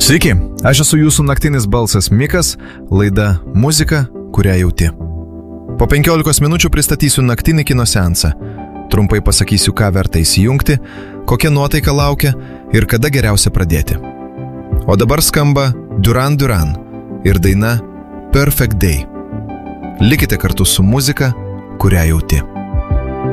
Sveiki, aš esu jūsų naktinis balsas Mikas, laida Muzika, kurią jauti. Po 15 minučių pristatysiu naktinį kino seansą. Trumpai pasakysiu, ką verta įsijungti, kokia nuotaika laukia ir kada geriausia pradėti. O dabar skamba Duran Duran ir daina Perfect Day. Likite kartu su muzika, kurią jauti.